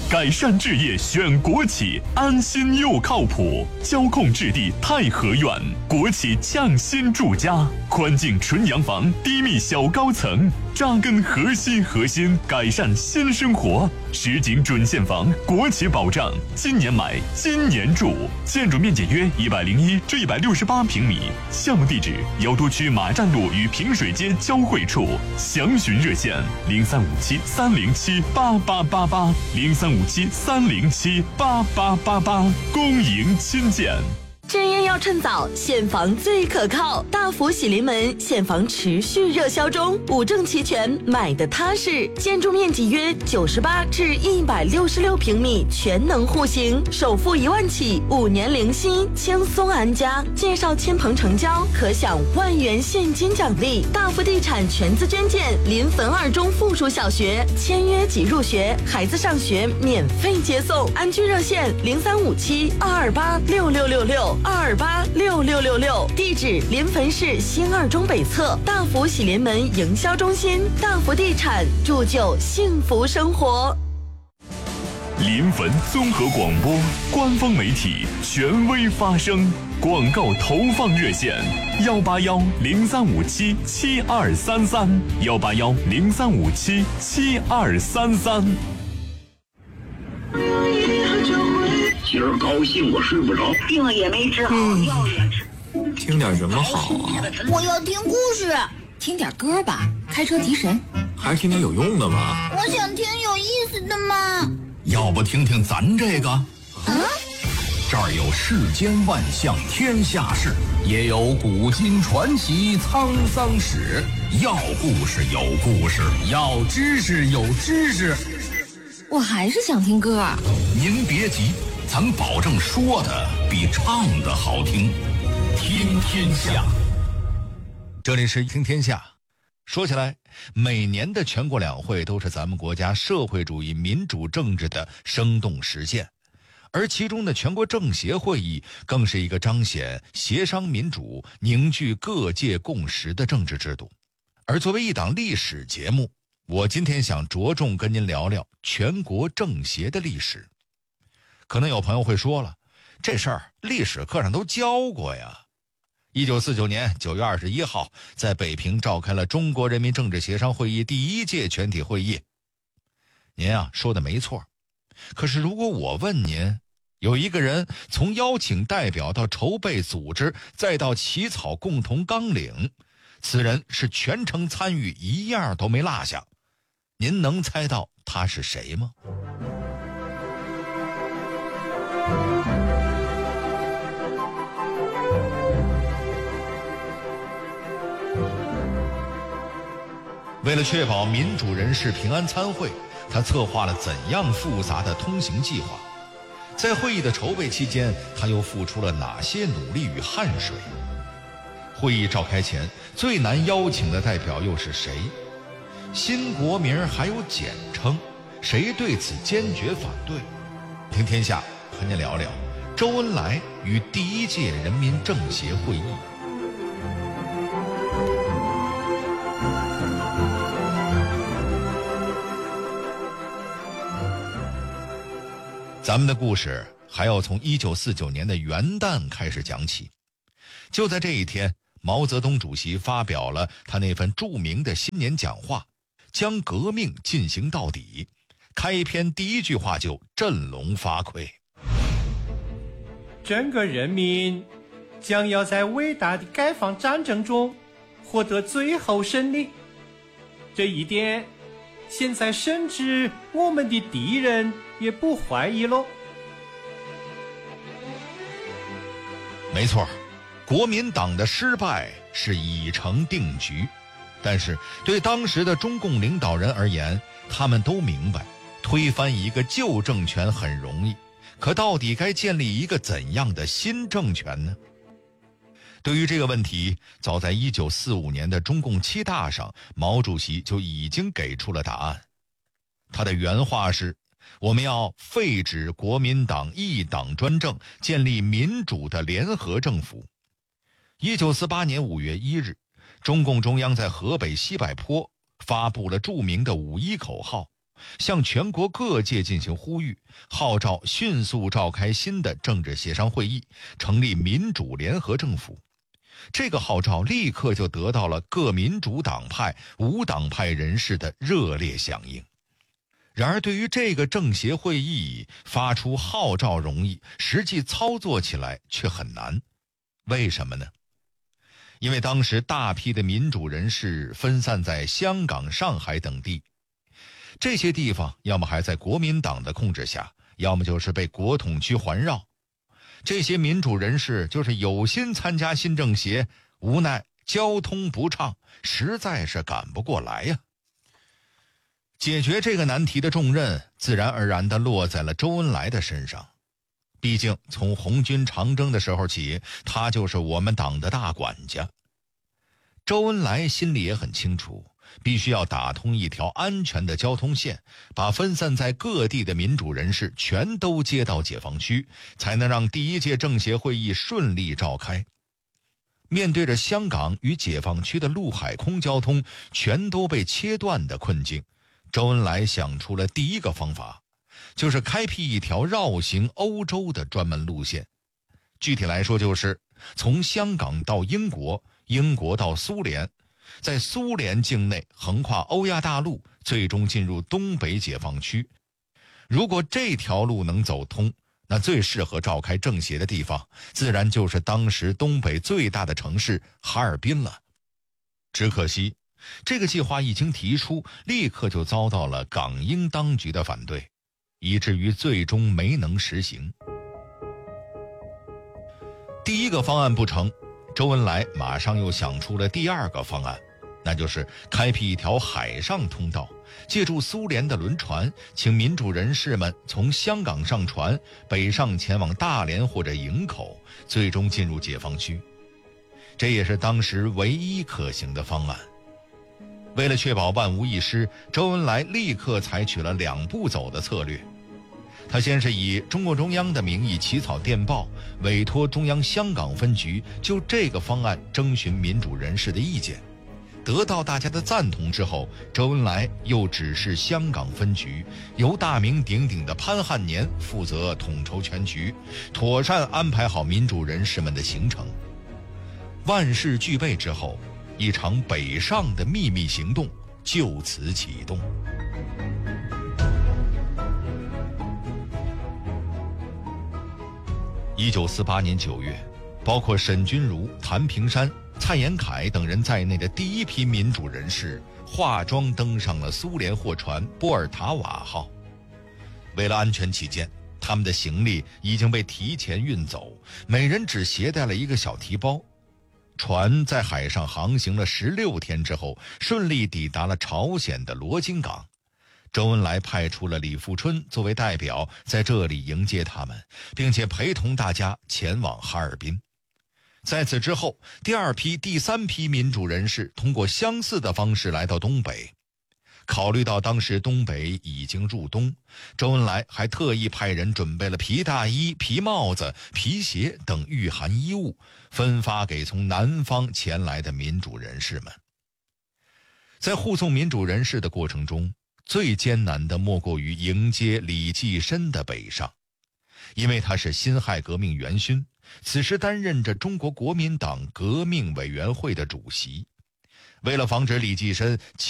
改善置业选国企，安心又靠谱。交控置地太和苑，国企匠心住家，宽净纯洋房，低密小高层，扎根核心，改善新生活。实景准现房，国企保障，今年买，今年住。建筑面积约101至168平米。项目地址：瑶都区马站路与平水街交汇处。详询热线：0357307888，0357307888，公营亲建。 置业要趁早，现房最可靠。大福喜临门现房持续热销中，五证齐全，买的踏实。建筑面积约98至166平米，全能户型，首付1万起，5年零息，轻松安家。介绍亲朋成交，可享1万元现金奖励。大福地产全资捐建临汾二中附属小学，签约即入学，孩子上学免费接送。安居热线035722866662286666，地址临汾市新二中北侧大福喜临门营销中心。大福地产，铸就幸福生活。 临汾综合广播官方媒体，权威发声。广告投放热线：18103577233，18103577233。 今儿高兴我睡不着， 病也没治好，药也吃。 听点什么好啊？ 我要听故事。 听点歌吧，开车提神。 还是听点有用的吧。 我想听有意思的嘛。 要不听听咱这个？这儿有世间万象天下事，也有古今传奇沧桑史。要故事有故事，要知识有知识。 我还是想听歌。 您别急，咱保证说的比唱的好听。听天下，这里是听天下。说起来，每年的全国两会都是咱们国家社会主义民主政治的生动实现，而其中的全国政协会议更是一个彰显协商民主、凝聚各界共识的政治制度。而作为一档历史节目，我今天想着重跟您聊聊全国政协的历史。可能有朋友会说了，这事儿历史课上都教过呀。1949年9月21号，在北平召开了中国人民政治协商会议第1届全体会议。您说的没错。可是如果我问您，有一个人从邀请代表到筹备组织，再到起草共同纲领，此人是全程参与，一样都没落下，您能猜到他是谁吗？为了确保民主人士平安参会，他策划了怎样复杂的通行计划？在会议的筹备期间，他又付出了哪些努力与汗水？会议召开前，最难邀请的代表又是谁？新国名还有简称，谁对此坚决反对？听天下和您聊聊周恩来与第1届人民政协会议。咱们的故事还要从1949年的元旦开始讲起。就在这一天，毛泽东主席发表了他那份著名的新年讲话，将革命进行到底。开篇第一句话就振聋发聩： 整个人民将要在伟大的解放战争中获得最后胜利。这一点现在甚至我们的敌人也不怀疑喽。 没错，国民党的失败是已成定局，但是对当时的中共领导人而言，他们都明白，推翻一个旧政权很容易，可到底该建立一个怎样的新政权呢？对于这个问题，早在1945年的中共7大上，毛主席就已经给出了答案。他的原话是：我们要废止国民党一党专政，建立民主的联合政府。1948年5月1日，中共中央在河北西柏坡发布了著名的5.1口号， 向全国各界进行呼吁，号召迅速召开新的政治协商会议，成立民主联合政府。这个号召立刻就得到了各民主党派、无党派人士的热烈响应。然而，对于这个政协会议，发出号召容易，实际操作起来却很难。为什么呢？因为当时大批的民主人士分散在香港、上海等地，这些地方要么还在国民党的控制下，要么就是被国统区环绕。这些民主人士就是有心参加新政协，无奈交通不畅，实在是赶不过来呀。解决这个难题的重任自然而然地落在了周恩来的身上。毕竟从红军长征的时候起，他就是我们党的大管家。周恩来心里也很清楚，必须要打通一条安全的交通线，把分散在各地的民主人士全都接到解放区，才能让第一届政协会议顺利召开。面对着香港与解放区的陆海空交通全都被切断的困境，周恩来想出了第一个方法，就是开辟一条绕行欧洲的专门路线。具体来说，就是从香港到英国，英国到苏联，在苏联境内横跨欧亚大陆，最终进入东北解放区。如果这条路能走通，那最适合召开政协的地方，自然就是当时东北最大的城市哈尔滨了。只可惜，这个计划一经提出，立刻就遭到了港英当局的反对，以至于最终没能实行。第一个方案不成，周恩来马上又想出了第二个方案，那就是开辟一条海上通道，借助苏联的轮船，请民主人士们从香港上船，北上前往大连或者营口，最终进入解放区。这也是当时唯一可行的方案。为了确保万无一失，周恩来立刻采取了2步走的策略。他先是以中共中央的名义起草电报，委托中央香港分局就这个方案征询民主人士的意见。得到大家的赞同之后，周恩来又指示香港分局由大名鼎鼎的潘汉年负责统筹全局，妥善安排好民主人士们的行程。万事俱备之后，一场北上的秘密行动就此启动。1948年9月，包括沈钧儒、谭平山、蔡延闿等人在内的第一批民主人士化妆登上了苏联货船波尔塔瓦号。为了安全起见，他们的行李已经被提前运走，每人只携带了一个小提包。船在海上航行了16天之后，顺利抵达了朝鲜的罗津港。周恩来派出了李富春作为代表，在这里迎接他们，并且陪同大家前往哈尔滨。在此之后，第2批、第3批民主人士通过相似的方式来到东北。考虑到当时东北已经入冬，周恩来还特意派人准备了皮大衣、皮帽子、皮鞋等御寒衣物，分发给从南方前来的民主人士们。在护送民主人士的过程中，最艰难的莫过于迎接李济深的北上，因为他是辛亥革命元勋，此时担任着中国国民党革命委员会的主席。为了防止李济深